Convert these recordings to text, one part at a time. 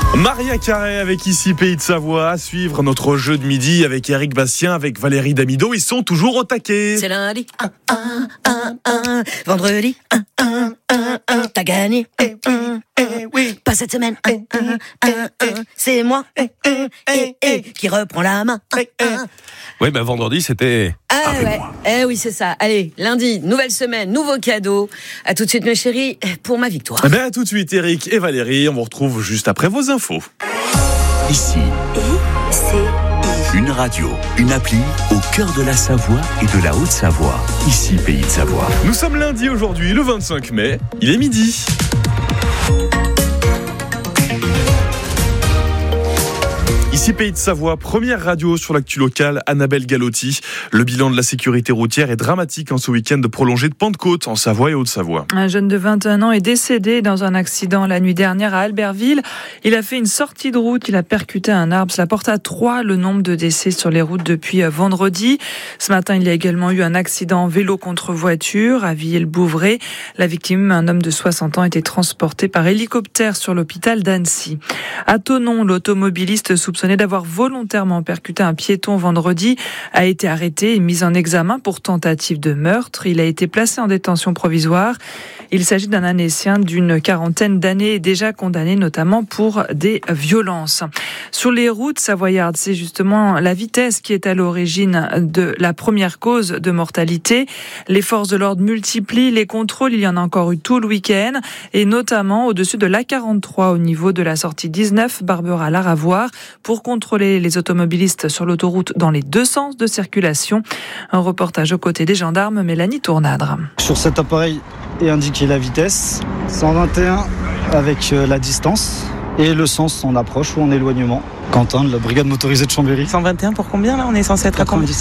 Maria Carré avec Ici Pays de Savoie. À suivre notre jeu de midi avec Eric Bastien, avec Valérie Damido. Ils sont toujours au taquet. C'est lundi, vendredi, t'as gagné, oui. Pas cette semaine, c'est moi qui reprend la main. Oui, vendredi, c'était... Ouais. Oui, c'est ça. Allez, lundi, nouvelle semaine, nouveau cadeau. À tout de suite, mes chéris, pour ma victoire. À tout de suite, Eric et Valérie. On vous retrouve juste après vos infos. Ici, une radio, une appli au cœur de la Savoie et de la Haute-Savoie. Ici, Pays de Savoie. Nous sommes lundi aujourd'hui, le 25 mai. Il est midi. Ici Pays de Savoie, première radio sur l'actu locale, Annabelle Galotti. Le bilan de la sécurité routière est dramatique en ce week-end prolongé de Pentecôte en Savoie et Haute-Savoie. Un jeune de 21 ans est décédé dans un accident la nuit dernière à Albertville. Il a fait une sortie de route, il a percuté un arbre. Cela porte à 3 le nombre de décès sur les routes depuis vendredi. Ce matin, il y a également eu un accident vélo contre voiture à Villers-le-Bouvray. La victime, un homme de 60 ans, a été transporté par hélicoptère sur l'hôpital d'Annecy. À Thonon, l'automobiliste soupçonné d'avoir volontairement percuté un piéton vendredi a été arrêté et mis en examen pour tentative de meurtre. Il a été placé en détention provisoire. Il s'agit d'un Annécien d'une quarantaine d'années et déjà condamné notamment pour des violences. Sur les routes savoyardes, c'est justement la vitesse qui est à l'origine de la première cause de mortalité. Les forces de l'ordre multiplient les contrôles. Il y en a encore eu tout le week-end et notamment au-dessus de l'A43 au niveau de la sortie 19 Barbera-Laravoir pour contrôler les automobilistes sur l'autoroute dans les deux sens de circulation. Un reportage aux côtés des gendarmes, Mélanie Tournadre. Sur cet appareil est indiqué la vitesse, 121 avec la distance et le sens en approche ou en éloignement. Quentin de la brigade motorisée de Chambéry. 121 pour combien là? On est censé être à combien?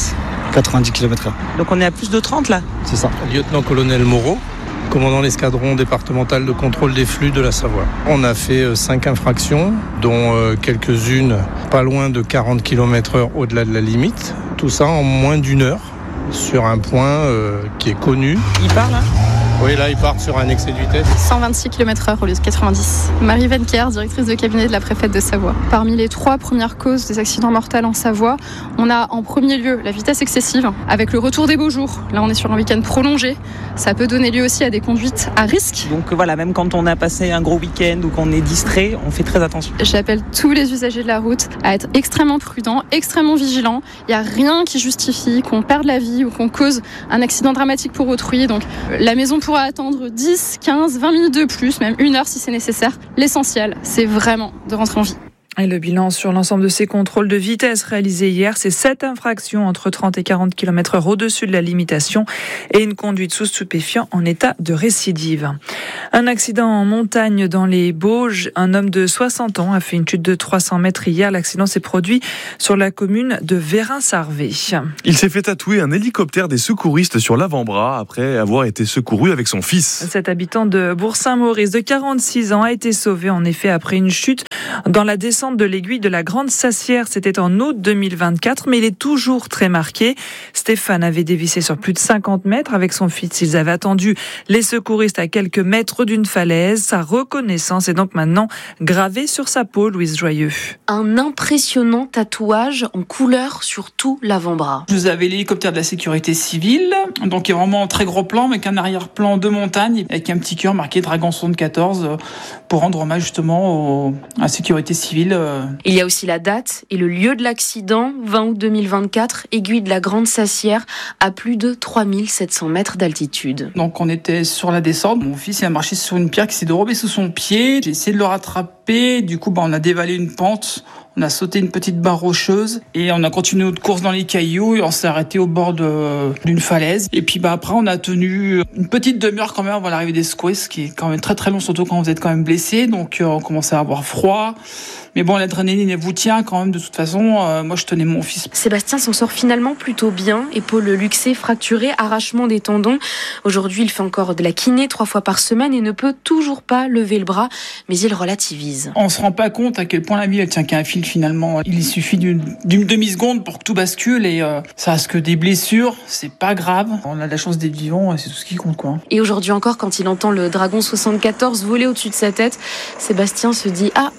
90 km/h. Donc on est à plus de 30 là? C'est ça. Lieutenant-colonel Moreau, commandant l'escadron départemental de contrôle des flux de la Savoie. On a fait 5 infractions, dont quelques-unes pas loin de 40 km/h au-delà de la limite. Tout ça en moins d'une heure, sur un point qui est connu. Il part là? Oui, là, ils partent sur un excès de vitesse. 126 km/h au lieu de 90. Marie Venker, directrice de cabinet de la préfète de Savoie. Parmi les 3 premières causes des accidents mortels en Savoie, on a en premier lieu la vitesse excessive, avec le retour des beaux jours. Là, on est sur un week-end prolongé. Ça peut donner lieu aussi à des conduites à risque. Donc voilà, même quand on a passé un gros week-end ou qu'on est distrait, on fait très attention. J'appelle tous les usagers de la route à être extrêmement prudents, extrêmement vigilants. Il n'y a rien qui justifie qu'on perde la vie ou qu'on cause un accident dramatique pour autrui. Donc la maison pourra attendre 10, 15, 20 minutes de plus, même 1 heure si c'est nécessaire. L'essentiel, c'est vraiment de rentrer en vie. Et le bilan sur l'ensemble de ces contrôles de vitesse réalisés hier, c'est 7 infractions entre 30 et 40 km/h au-dessus de la limitation et une conduite sous stupéfiant en état de récidive. Un accident en montagne dans les Bauges. Un homme de 60 ans a fait une chute de 300 mètres hier. L'accident s'est produit sur la commune de Vérin-Sarvé. Il s'est fait tatouer un hélicoptère des secouristes sur l'avant-bras après avoir été secouru avec son fils. Cet habitant de Bourg-Saint-Maurice de 46 ans a été sauvé en effet après une chute dans la descente de l'aiguille de la Grande Sassière. C'était en août 2024, mais il est toujours très marqué. Stéphane avait dévissé sur plus de 50 mètres avec son fils. Ils avaient attendu les secouristes à quelques mètres d'une falaise. Sa reconnaissance est donc maintenant gravée sur sa peau, Louise Joyeux. Un impressionnant tatouage en couleur sur tout l'avant-bras. Vous avez l'hélicoptère de la sécurité civile, donc qui est vraiment en très gros plan, mais qu'un arrière-plan de montagne, avec un petit cœur marqué Dragon 74, pour rendre hommage justement à la sécurité civile. Il y a aussi la date et le lieu de l'accident, 20 août 2024, aiguille de la Grande Sassière, à plus de 3700 mètres d'altitude. Donc on était sur la descente, mon fils il a marché sur une pierre qui s'est dérobée sous son pied, j'ai essayé de le rattraper, du coup on a dévalé une pente, on a sauté une petite barre rocheuse et on a continué notre course dans les cailloux et on s'est arrêté au bord d'une falaise. Et puis après on a tenu une petite demi-heure quand même avant l'arrivée des secours, ce qui est quand même très très long, surtout quand vous êtes quand même blessé, donc on commençait à avoir froid. Mais bon, l'adrénaline, elle vous tient quand même de toute façon. Moi, je tenais mon fils. Sébastien s'en sort finalement plutôt bien. Épaule luxée, fracturée, arrachement des tendons. Aujourd'hui, il fait encore de la kiné 3 fois par semaine et ne peut toujours pas lever le bras, mais il relativise. On se rend pas compte à quel point la vie, elle tient qu'à un fil finalement. Il suffit d'une demi-seconde pour que tout bascule et ça reste que des blessures. C'est pas grave. On a de la chance d'être vivant et c'est tout ce qui compte, quoi. Et aujourd'hui encore, quand il entend le Dragon 74 voler au-dessus de sa tête, Sébastien se dit « Ah,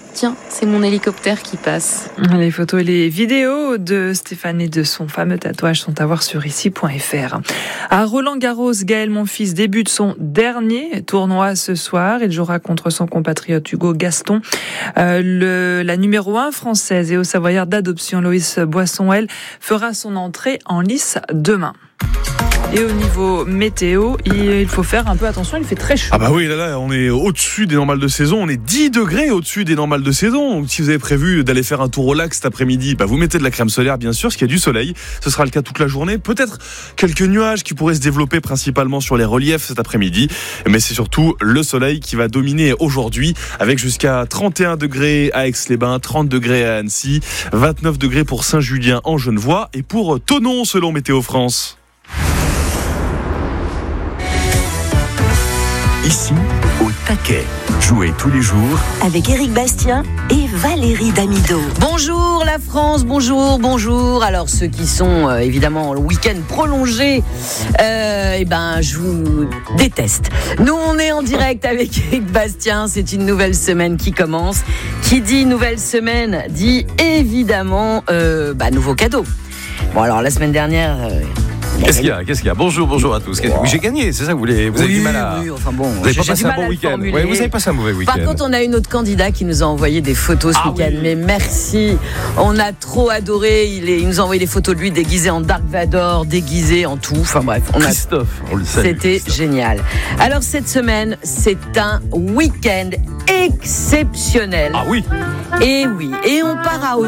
tiens, c'est mon hélicoptère qui passe. Les photos et les vidéos de Stéphane et de son fameux tatouage sont à voir sur ici.fr. À Roland-Garros, Gaël Monfils débute son dernier tournoi ce soir. Il jouera contre son compatriote Hugo Gaston. La numéro 1 française et au Savoyard d'adoption, Loïs Boisson, elle, fera son entrée en lice demain. Et au niveau météo, il faut faire un peu attention, il fait très chaud. Ah bah oui, là, on est au-dessus des normales de saison, on est 10 degrés au-dessus des normales de saison. Donc si vous avez prévu d'aller faire un tour au lac cet après-midi, vous mettez de la crème solaire bien sûr, parce qu'il y a du soleil. Ce sera le cas toute la journée. Peut-être quelques nuages qui pourraient se développer principalement sur les reliefs cet après-midi. Mais c'est surtout le soleil qui va dominer aujourd'hui, avec jusqu'à 31 degrés à Aix-les-Bains, 30 degrés à Annecy, 29 degrés pour Saint-Julien en Genevois et pour Thonon selon Météo France. Ici, au taquet. Jouez tous les jours avec Éric Bastien et Valérie Damido. Bonjour la France, bonjour. Alors ceux qui sont évidemment le week-end prolongé, je vous déteste. Nous on est en direct avec Éric Bastien, c'est une nouvelle semaine qui commence. Qui dit nouvelle semaine dit évidemment nouveau cadeau. Bon alors la semaine dernière... Qu'est-ce qu'il y a Bonjour à tous. Oui, j'ai gagné, c'est ça, vous avez du mal à... Oui, enfin bon, vous avez pas passé un bon week-end. Oui, vous avez passé un mauvais week-end. Par contre, on a une autre candidat qui nous a envoyé des photos ce week-end. Oui. Mais merci, on a trop adoré. Il nous a envoyé des photos de lui déguisé en Dark Vador, déguisé en tout. Enfin bref, Christophe, on le salue. C'était Christophe. Génial. Alors cette semaine, c'est un week-end exceptionnel. Ah oui. Et oui, et on part à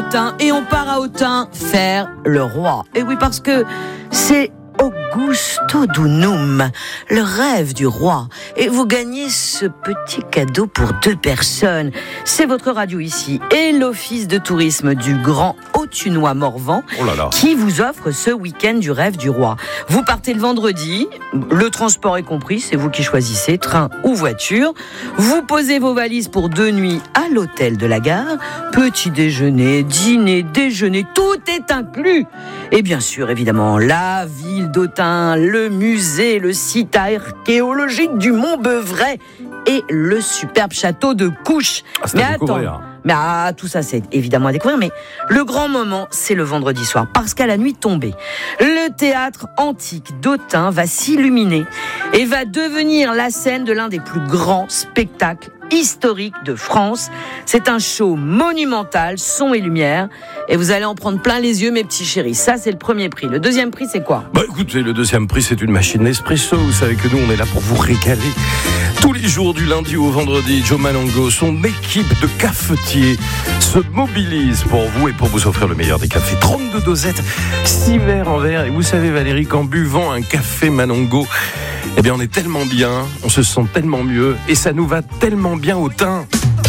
Autun faire le roi. Et oui, parce que c'est Augusto Dunum, le rêve du roi. Et vous gagnez ce petit cadeau pour 2 personnes. C'est votre radio ici et l'office de tourisme du Grand Autunois Morvan qui vous offre ce week-end du rêve du roi. Vous partez le vendredi, le transport est compris, c'est vous qui choisissez, train ou voiture. Vous posez vos valises pour 2 nuits à l'hôtel de la gare. Petit déjeuner, dîner, déjeuner, tout est inclus. Et bien sûr, évidemment, la ville d'Autun, le musée, le site archéologique du Mont-Beuvray et le superbe château de Couches. Mais attends, tout ça c'est évidemment à découvrir, mais le grand moment c'est le vendredi soir, parce qu'à la nuit tombée, le théâtre antique d'Autun va s'illuminer et va devenir la scène de l'un des plus grands spectacles historique de France. C'est un show monumental, son et lumière, et vous allez en prendre plein les yeux, mes petits chéris. Ça, c'est le premier prix. Le deuxième prix, c'est quoi ? Écoutez, le deuxième prix, c'est une machine Nespresso. Vous savez que nous, on est là pour vous régaler. Tous les jours, du lundi au vendredi, Joe Malongo, son équipe de cafetiers se mobilise pour vous et pour vous offrir le meilleur des cafés. 32 dosettes, 6 verres en verre. Et vous savez, Valérie, qu'en buvant un café Malongo, on est tellement bien, on se sent tellement mieux, et ça nous va tellement bien au teint.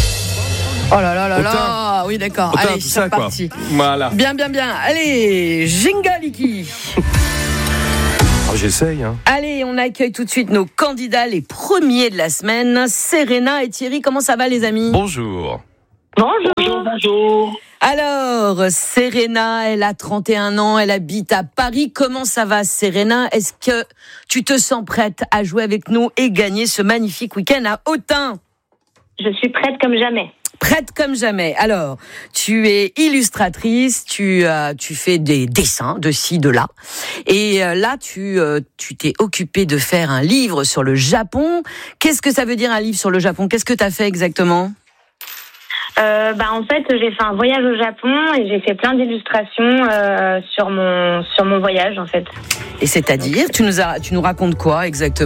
Oh là là là là, oui d'accord. Autant, allez, c'est parti. Voilà. Bien. Allez, Jingaliki. J'essaye. Allez, on accueille tout de suite nos candidats, les premiers de la semaine. Serena et Thierry, comment ça va les amis ? Bonjour. Bonjour. Alors, Serena, elle a 31 ans, elle habite à Paris. Comment ça va, Serena ? Est-ce que tu te sens prête à jouer avec nous et gagner ce magnifique week-end à Autun ? Je suis prête comme jamais. Prête comme jamais. Alors, tu es illustratrice, tu fais des dessins de ci, de là. Et là, tu t'es occupée de faire un livre sur le Japon. Qu'est-ce que ça veut dire un livre sur le Japon ? Qu'est-ce que tu as fait exactement ? En fait, j'ai fait un voyage au Japon et j'ai fait plein d'illustrations sur mon voyage en fait. Et c'est-à-dire, tu nous racontes quoi exactement ?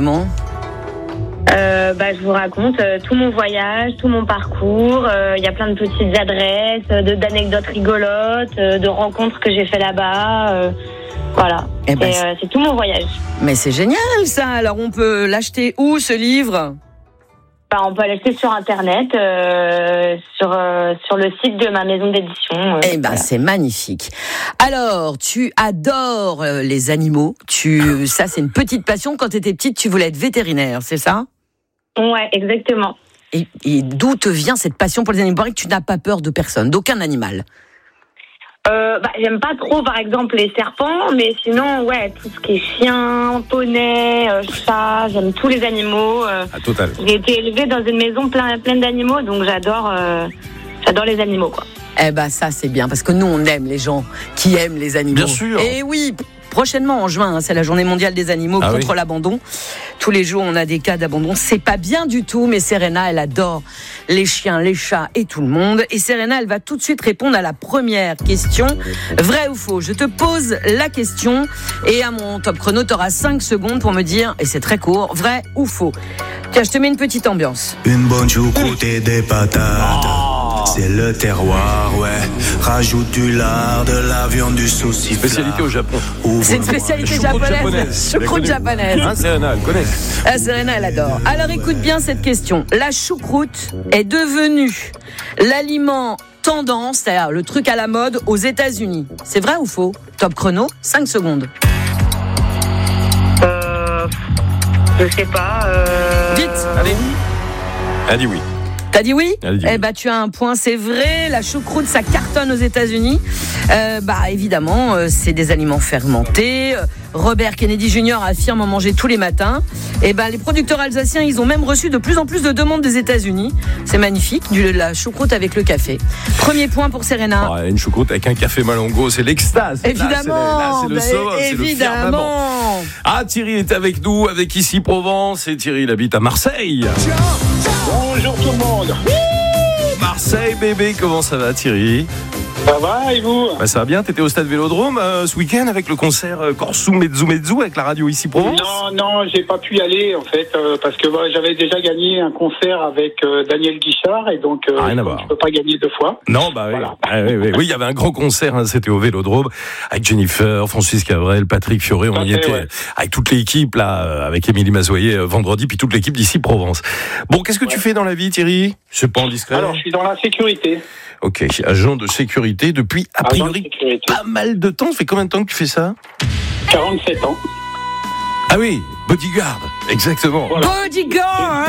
Je vous raconte tout mon voyage, tout mon parcours. Il y a plein de petites adresses, d'anecdotes rigolotes, de rencontres que j'ai fait là-bas. Voilà. C'est tout mon voyage. Mais c'est génial ça. Alors on peut l'acheter où ce livre ? On peut l'acheter sur Internet, sur le site de ma maison d'édition. Voilà. C'est magnifique. Alors, tu adores les animaux. Ça, c'est une petite passion. Quand tu étais petite, tu voulais être vétérinaire, c'est ça ? Ouais, exactement. Et d'où te vient cette passion pour les animaux ? Il paraît que tu n'as pas peur de personne, d'aucun animal. J'aime pas trop, par exemple, les serpents, mais sinon, ouais, tout ce qui est chien, poney, chat, j'aime tous les animaux. Total. J'ai été élevée dans une maison pleine d'animaux, donc j'adore J'adore les animaux, quoi. Eh ben ça c'est bien, parce que nous on aime les gens qui aiment les animaux. Bien sûr. Et oui, prochainement en juin, c'est la journée mondiale des animaux contre l'abandon. Tous les jours on a des cas d'abandon, c'est pas bien du tout, mais Serena elle adore les chiens, les chats et tout le monde. Et Serena elle va tout de suite répondre à la première question. Vrai ou faux? Je te pose la question et à mon top chrono t'auras 5 secondes pour me dire, et c'est très court, vrai ou faux. Tiens, je te mets une petite ambiance. Une bonne choucroute et des patates. C'est le terroir, ouais. Rajoute du lard, de la viande, du saucisson. Spécialité au Japon. C'est une spécialité japonaise. Choucroute japonaise. Hein, Serena, elle connaît. Serena, elle adore. Alors écoute bien cette question. La choucroute est devenue l'aliment tendance, c'est-à-dire le truc à la mode aux États-Unis. C'est vrai ou faux? Top chrono, 5 secondes. Je sais pas. Vite. Allez. Elle dit oui. T'as dit oui? Elle dit Eh oui. ben tu as un point, c'est vrai. La choucroute, ça cartonne aux États-Unis. Évidemment, c'est des aliments fermentés. Robert Kennedy Jr. affirme en manger tous les matins. Et les producteurs alsaciens, ils ont même reçu de plus en plus de demandes des États-Unis. C'est magnifique, de la choucroute avec le café. Premier point pour Serena. Une choucroute avec un café Malongo, c'est l'extase. Évidemment. Là, c'est le summum, c'est le firmament. Ah, Thierry est avec nous, avec Ici Provence. Et Thierry, il habite à Marseille. Bonjour tout le monde. Marseille, bébé, comment ça va, Thierry? Ça va et vous? Ça va bien, t'étais au stade Vélodrome ce week-end avec le concert Corso Mezzo Mezzo avec la radio Ici Provence? Non, j'ai pas pu y aller en fait parce que j'avais déjà gagné un concert avec Daniel Guichard et donc je peux pas gagner 2 fois. Non, voilà. Oui, il y avait un grand concert, c'était au Vélodrome avec Jennifer, Francis Cabrel, Patrick Fioré, on y était avec toute l'équipe là, avec Émilie Mazoyer vendredi, puis toute l'équipe d'Ici Provence. Bon, qu'est-ce que tu fais dans la vie, Thierry? C'est pas indiscret. Alors, je suis dans la sécurité. Ok, agent de sécurité depuis, a priori, pas mal de temps. Ça fait combien de temps que tu fais ça? 47 ans. Ah oui, bodyguard, exactement. Voilà. Bodyguard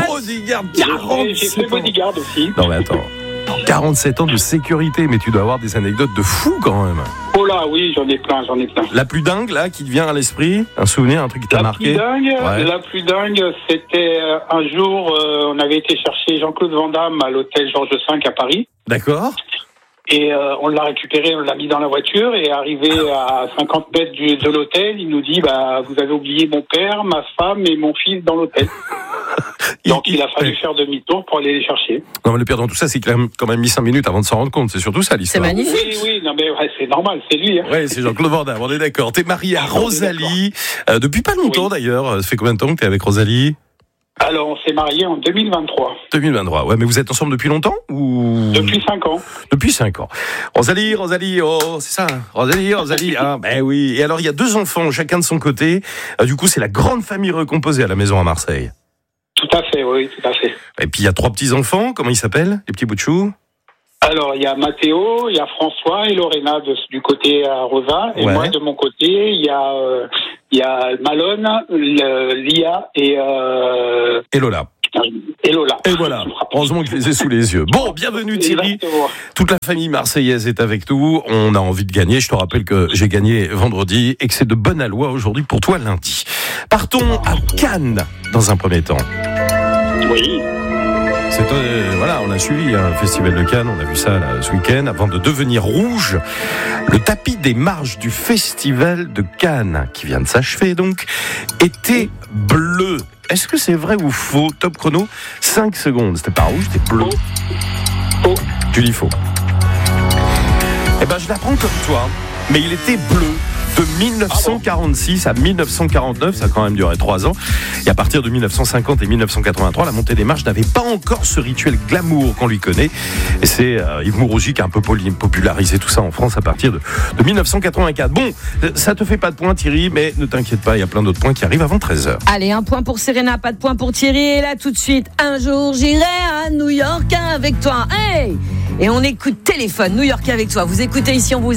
47 J'ai fait bodyguard aussi. Non mais attends, 47 ans de sécurité, mais tu dois avoir des anecdotes de fou quand même. Oh là, oui, j'en ai plein. La plus dingue, là, qui te vient à l'esprit? Un souvenir, un truc qui t'a marqué? La plus dingue, c'était un jour, on avait été chercher Jean-Claude Van Damme à l'hôtel Georges V à Paris. D'accord. Et on l'a récupéré, on l'a mis dans la voiture, et arrivé à 50 mètres de l'hôtel, il nous dit, vous avez oublié mon père, ma femme et mon fils dans l'hôtel. Donc il a fallu faire demi-tour pour aller les chercher. Non, mais le pire dans tout ça, c'est qu'il a quand même mis 5 minutes avant de s'en rendre compte. C'est surtout ça l'histoire. C'est magnifique. Oui, non mais c'est normal, c'est lui. Oui, c'est Jean-Claude Van Damme, on est d'accord. T'es marié à Rosalie, depuis pas longtemps d'ailleurs. Ça fait combien de temps que t'es avec Rosalie? Alors, on s'est mariés en 2023. 2023, ouais, mais vous êtes ensemble depuis longtemps ou? Depuis 5 ans. Depuis 5 ans. Rosalie, c'est ça, Rosalie, oui. Et alors, il y a 2 enfants, chacun de son côté. Du coup, c'est la grande famille recomposée à la maison à Marseille. Tout à fait, oui, tout à fait. Et puis, il y a 3 petits-enfants, comment ils s'appellent, les petits bouts de chou? Alors, il y a Mathéo, il y a François et Lorena du côté à Rosa. Et moi, de mon côté, il y a Malone, Lia et Lola. Et Lola. Et voilà, heureusement que je les ai sous les yeux. Bon, bienvenue Thierry. Exactement. Toute la famille marseillaise est avec nous. On a envie de gagner. Je te rappelle que j'ai gagné vendredi et que c'est de bonne aloi aujourd'hui pour toi lundi. Partons à Cannes dans un premier temps. Oui. On a suivi un festival de Cannes, on a vu ça là, ce week-end, avant de devenir rouge. Le tapis des marches du festival de Cannes, qui vient de s'achever donc, était bleu. Est-ce que c'est vrai ou faux? Top chrono, 5 secondes. C'était pas rouge, c'était bleu. Faux. Tu dis faux. Eh ben, je l'apprends comme toi, mais il était bleu. De 1946 à 1949, ça a quand même duré 3 ans. Et à partir de 1950 et 1983, la montée des marches n'avait pas encore ce rituel glamour qu'on lui connaît. Et c'est Yves Mourougi qui a un peu popularisé tout ça en France à partir de 1984. Bon, ça te fait pas de points Thierry, mais ne t'inquiète pas, il y a plein d'autres points qui arrivent avant 13h. Allez, 1 point pour Serena, pas de point pour Thierry. Et là, tout de suite, un jour, j'irai à New York avec toi. Hey! Et on écoute Téléphone, New York avec toi. Vous écoutez ici, on vous